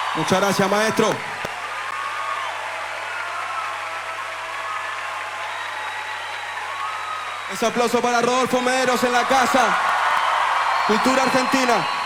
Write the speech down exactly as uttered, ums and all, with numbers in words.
Muchas gracias, maestro. Ese aplauso para Rodolfo Mederos en la casa. Cultura argentina.